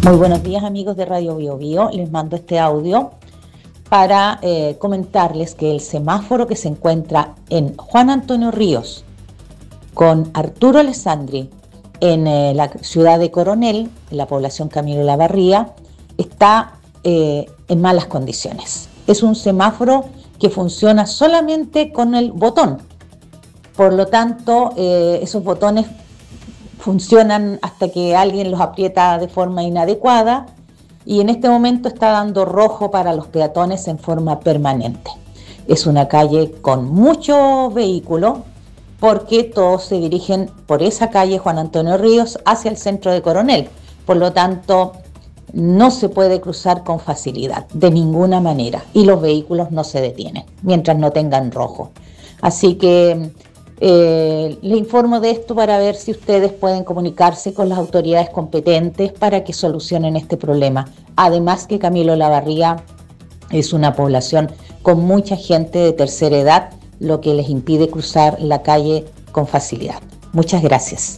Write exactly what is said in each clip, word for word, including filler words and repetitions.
Muy buenos días, amigos de Radio Bio Bio. Les mando este audio para eh, comentarles que el semáforo que se encuentra en Juan Antonio Ríos con Arturo Alessandri en eh, la ciudad de Coronel, en la población Camilo Lavarría, está eh, en malas condiciones. Es un semáforo que funciona solamente con el botón. Por lo tanto, eh, esos botones funcionan hasta que alguien los aprieta de forma inadecuada y en este momento está dando rojo para los peatones en forma permanente. Es una calle con muchos vehículos porque todos se dirigen por esa calle Juan Antonio Ríos hacia el centro de Coronel. Por lo tanto, no se puede cruzar con facilidad, de ninguna manera, y los vehículos no se detienen mientras no tengan rojo. Así que Eh, les informo de esto para ver si ustedes pueden comunicarse con las autoridades competentes para que solucionen este problema. Además que Camilo Lavarría es una población con mucha gente de tercera edad, lo que les impide cruzar la calle con facilidad. Muchas gracias.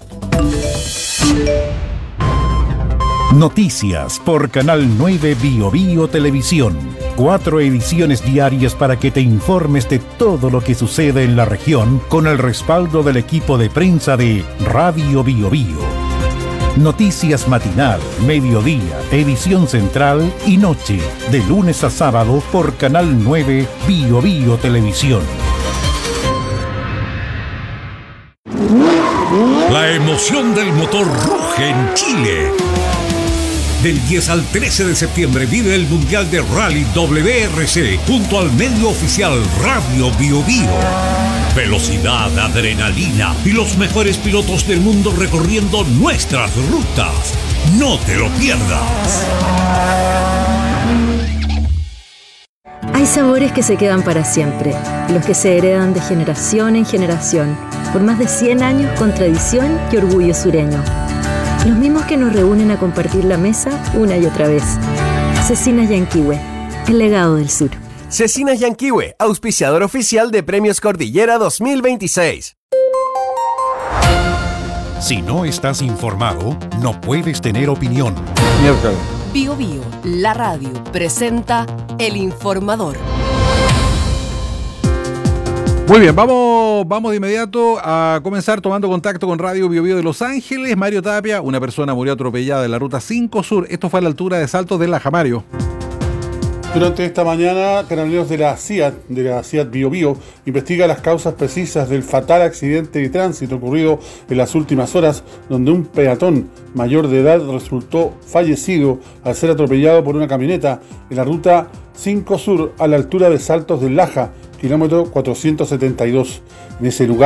Noticias por Canal nueve Bio Bio Televisión. Cuatro ediciones diarias para que te informes de todo lo que sucede en la región con el respaldo del equipo de prensa de Radio Bio Bio. Noticias matinal, mediodía, edición central y noche, de lunes a sábado por Canal nueve Bio Bio Televisión. La emoción del motor ruge en Chile. Del diez al trece de septiembre vive el Mundial de Rally W R C junto al medio oficial Radio Bio Bio. Velocidad, adrenalina y los mejores pilotos del mundo recorriendo nuestras rutas. No te lo pierdas. Hay sabores que se quedan para siempre, los que se heredan de generación en generación, por más de cien años con tradición y orgullo sureño. Los mismos que nos reúnen a compartir la mesa una y otra vez. Cecinas Yanquihue, el legado del sur. Cecinas Yanquihue, auspiciador oficial de Premios Cordillera dos mil veintiséis. Si no estás informado, no puedes tener opinión. Miércoles. Bio Bio, la radio, presenta El Informador. Muy bien, vamos, vamos de inmediato a comenzar tomando contacto con Radio Bio Bio de Los Ángeles. Mario Tapia, una persona murió atropellada en la ruta cinco Sur. Esto fue a la altura de Saltos del Laja. Mario. Durante esta mañana, carabineros de la C I A T, de la C I A T Bio Bio, investiga las causas precisas del fatal accidente de tránsito ocurrido en las últimas horas, donde un peatón mayor de edad resultó fallecido al ser atropellado por una camioneta en la ruta cinco Sur a la altura de Saltos del Laja, kilómetro cuatrocientos setenta y dos. En ese lugar